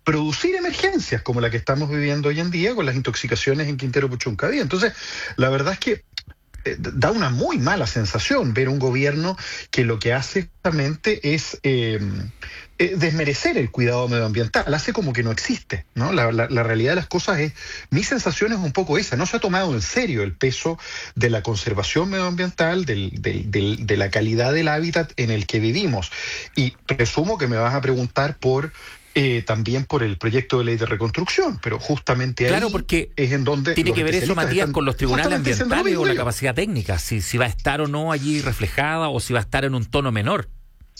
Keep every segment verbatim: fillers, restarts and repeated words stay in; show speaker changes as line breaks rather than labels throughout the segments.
producir emergencias como la que estamos viviendo hoy en día con las intoxicaciones en Quintero Puchuncaví. Entonces, la verdad es que eh, da una muy mala sensación ver un gobierno que lo que hace justamente es eh, eh, desmerecer el cuidado medioambiental, hace como que no existe, ¿no? La, la, la realidad de las cosas es, mi sensación es un poco esa, no se ha tomado en serio el peso de la conservación medioambiental, del, del, del, de la calidad del hábitat en el que vivimos. Y presumo que me vas a preguntar por Eh, también por el proyecto de ley de reconstrucción, pero justamente ahí
Claro, porque
es en donde
tiene que ver eso, Matías, con los tribunales ambientales o la capacidad técnica, si, si va a estar o no allí reflejada o si va a estar en un tono menor.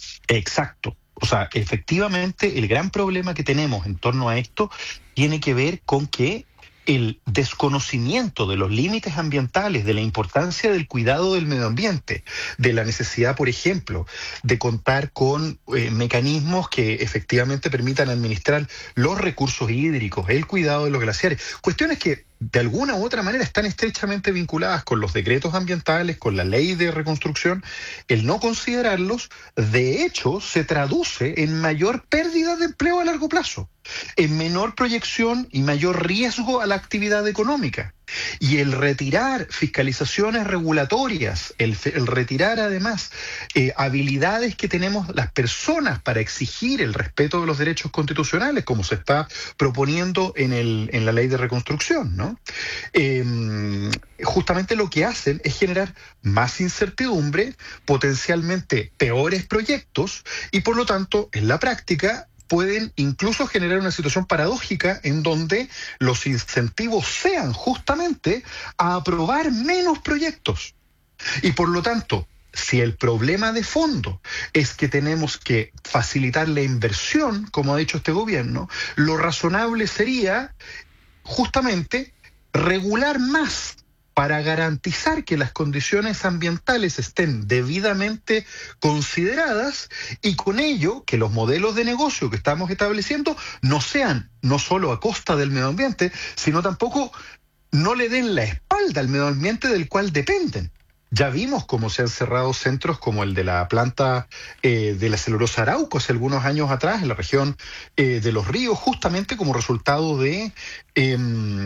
Exacto. O sea, efectivamente, el gran problema que tenemos en torno a esto tiene que ver con que el desconocimiento de los límites ambientales, de la importancia del cuidado del medio ambiente, de la necesidad, por ejemplo, de contar con eh, mecanismos que efectivamente permitan administrar los recursos hídricos, el cuidado de los glaciares, cuestiones que de alguna u otra manera están estrechamente vinculadas con los decretos ambientales, con la ley de reconstrucción. El no considerarlos, de hecho, se traduce en mayor pérdida de empleo a largo plazo, en menor proyección y mayor riesgo a la actividad económica. Y el retirar fiscalizaciones regulatorias, el, el retirar además eh, habilidades que tenemos las personas para exigir el respeto de los derechos constitucionales, como se está proponiendo en, el, en la ley de reconstrucción, ¿no? Eh, justamente lo que hacen es generar más incertidumbre, potencialmente peores proyectos y por lo tanto, en la práctica, pueden incluso generar una situación paradójica en donde los incentivos sean justamente a aprobar menos proyectos. Y por lo tanto, si el problema de fondo es que tenemos que facilitar la inversión, como ha dicho este gobierno, lo razonable sería justamente regular más para garantizar que las condiciones ambientales estén debidamente consideradas y con ello que los modelos de negocio que estamos estableciendo no sean no solo a costa del medio ambiente, sino tampoco no le den la espalda al medio ambiente del cual dependen. Ya vimos cómo se han cerrado centros como el de la planta eh, de la celulosa Arauco hace algunos años atrás en la región eh, de Los Ríos, justamente como resultado de, eh,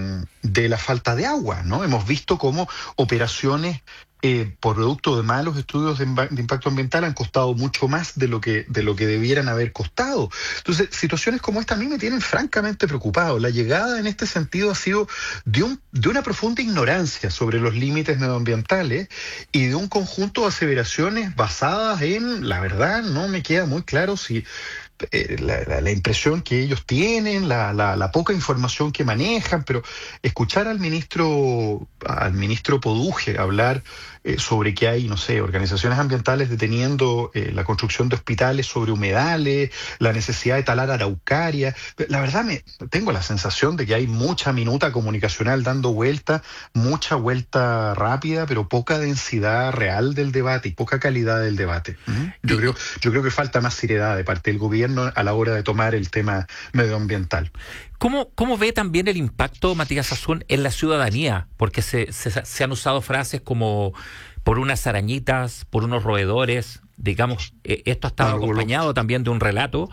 de la falta de agua, ¿no? Hemos visto cómo operaciones eh, por producto de malos estudios de, de impacto ambiental han costado mucho más de lo que de lo que debieran haber costado. Entonces, situaciones como esta a mí me tienen francamente preocupado. La llegada en este sentido ha sido de, un, de una profunda ignorancia sobre los límites medioambientales y de un conjunto de aseveraciones basadas en, la verdad, no me queda muy claro si eh, la, la, la impresión que ellos tienen, la, la, la poca información que manejan, pero escuchar al ministro, al ministro Poduje hablar eh, sobre que hay, no sé, organizaciones ambientales deteniendo eh, la construcción de hospitales sobre humedales, la necesidad de talar araucaria. La verdad, me tengo la sensación de que hay mucha minuta comunicacional dando vuelta, mucha vuelta rápida, pero poca densidad real del debate y poca calidad del debate. ¿Mm? Yo creo, yo creo que falta más seriedad de parte del gobierno a la hora de tomar el tema medioambiental.
¿Cómo, cómo ve también el impacto, Matías Azún, en la ciudadanía? Porque se, se, se han usado frases como por unas arañitas, por unos roedores, digamos, eh, esto ha estado
Algo
acompañado
loco.
también de un relato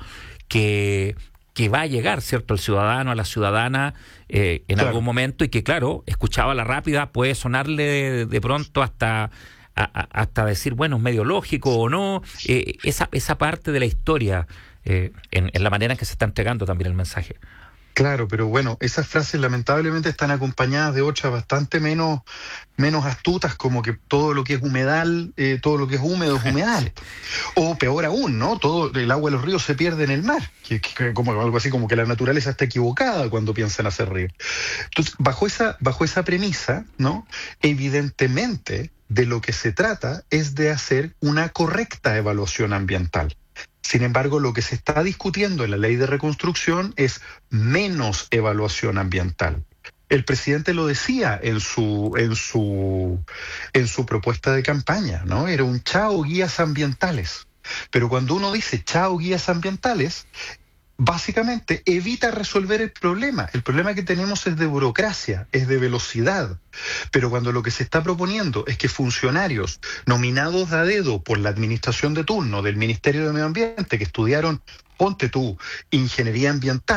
que, que va a llegar, ¿cierto?, al ciudadano, a la ciudadana eh, en
Claro.
algún momento y que, claro, escuchaba la rápida, puede sonarle de, de pronto hasta... A, a, hasta decir, bueno, es medio lógico o no, eh, esa, esa parte de la historia, eh, en, en la manera en que se está entregando también el mensaje.
Claro, pero bueno, esas frases lamentablemente están acompañadas de otras bastante menos, menos astutas, como que todo lo que es humedal, eh, todo lo que es húmedo es humedal. O peor aún, ¿no? Todo el agua de los ríos se pierde en el mar, que, que como algo así como que la naturaleza está equivocada cuando piensan hacer ríos. Entonces, bajo esa, bajo esa premisa, ¿no? Evidentemente, de lo que se trata es de hacer una correcta evaluación ambiental. Sin embargo, lo que se está discutiendo en la ley de reconstrucción es menos evaluación ambiental. El presidente lo decía en su, en su, en su propuesta de campaña, ¿no? Era un chao guías ambientales. Pero cuando uno dice chao guías ambientales, básicamente evita resolver el problema. El problema que tenemos es de burocracia, es de velocidad. Pero cuando lo que se está proponiendo es que funcionarios nominados a dedo por la administración de turno del Ministerio de Medio Ambiente, que estudiaron, ponte tú, ingeniería ambiental,